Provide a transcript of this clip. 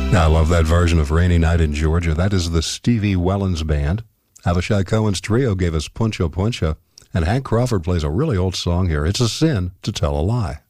I love that version of Rainy Night in Georgia. That is the Stevie Wellens Band. Abishai Cohen's trio gave us Puncha Puncha, and Hank Crawford plays a really old song here. It's a sin to tell a lie.